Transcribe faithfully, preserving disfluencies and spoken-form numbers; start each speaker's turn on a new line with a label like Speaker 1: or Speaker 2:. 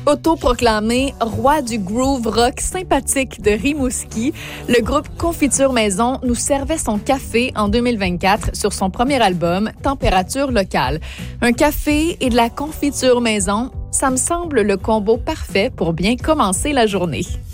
Speaker 1: Autoproclamé roi du groove rock sympathique de Rimouski, le groupe Confiture Maison nous servait son café en deux mille vingt-quatre sur son premier album, Température locale. Un café et de la confiture maison, ça me semble le combo parfait pour bien commencer la journée.